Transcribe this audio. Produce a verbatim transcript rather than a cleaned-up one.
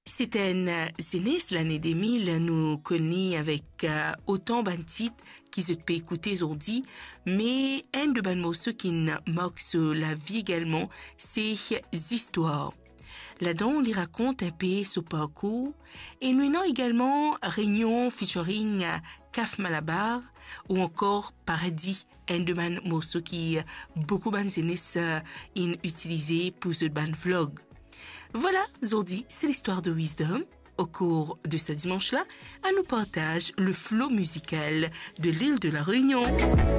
C'était une zénès l'année deux mille, nous connaît avec euh, autant de titres qui se peut écouter aujourd'hui, mais un de ban morceaux qui marque sur la vie également, c'est Histoires. Là-dedans, on lui raconte un peu son parcours et nous avons également Réunion featuring Caf Malabar ou encore Paradis, un de ban morceaux qui beaucoup de zénès euh, utilisé pour ce ban vlog. Voilà, aujourd'hui, c'est l'histoire de Wisdom. Au cours de ce dimanche-là, elle nous partage le flot musical de l'île de la Réunion.